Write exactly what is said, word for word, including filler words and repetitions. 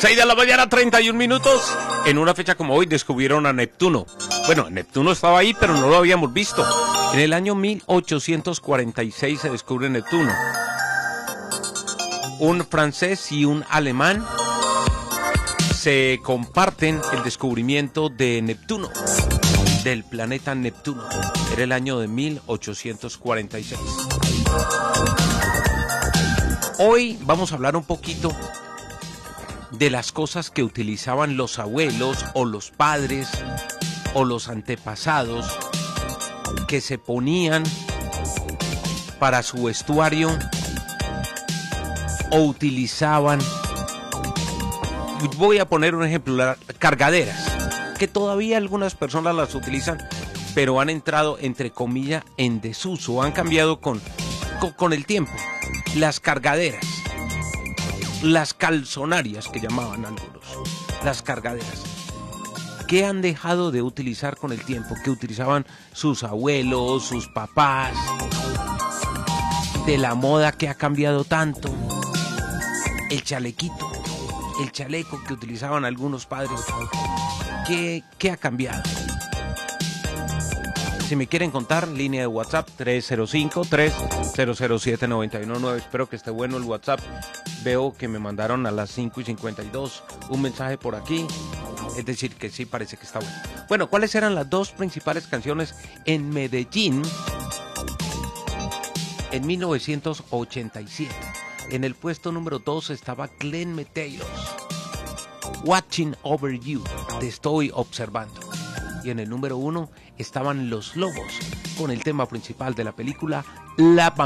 seis de la mañana, treinta y un minutos. En una fecha como hoy descubrieron a Neptuno. Bueno, Neptuno estaba ahí, pero no lo habíamos visto. En el año mil ochocientos cuarenta y seis se descubre Neptuno. Un francés y un alemán se comparten el descubrimiento de Neptuno, del planeta Neptuno. Era el año de mil ochocientos cuarenta y seis. Hoy vamos a hablar un poquito de las cosas que utilizaban los abuelos o los padres o los antepasados que se ponían para su vestuario o utilizaban. Voy a poner un ejemplo, las cargaderas, que todavía algunas personas las utilizan, pero han entrado, entre comillas, en desuso, han cambiado con, con, con el tiempo. Las cargaderas, las calzonarias que llamaban algunos, las cargaderas, ¿qué han dejado de utilizar con el tiempo? Que utilizaban sus abuelos, sus papás, de la moda que ha cambiado tanto, el chalequito, el chaleco que utilizaban algunos padres, ¿qué, qué ha cambiado? Si me quieren contar, línea de WhatsApp tres cero cinco, tres cero cero siete, nueve uno nueve. Espero que esté bueno el WhatsApp. Veo que me mandaron a las cinco y cincuenta y dos un mensaje por aquí. Es decir, que sí, parece que está bueno. Bueno, ¿cuáles eran las dos principales canciones en Medellín en mil novecientos ochenta y siete? En el puesto número dos estaba Glenn Medeiros, Watching Over You, Te Estoy Observando. Y en el número uno estaban Los Lobos, con el tema principal de la película La